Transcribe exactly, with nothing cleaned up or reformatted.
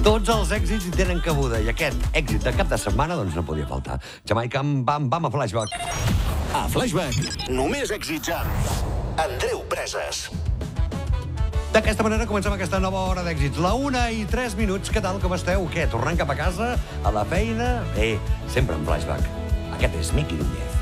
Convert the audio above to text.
Tots els èxits hi tenen cabuda, i aquest èxit de cap de setmana doncs no podia faltar. Jamaica, bam, bam, a Flashback. A Flashback, només èxits amb Andreu Preses. D'aquesta manera comencem aquesta nova hora d'èxits. La una i tres minuts, què tal, com esteu? Què, tornant cap a casa? A la feina? Bé, sempre en Flashback. Aquest és Miqui Núñez.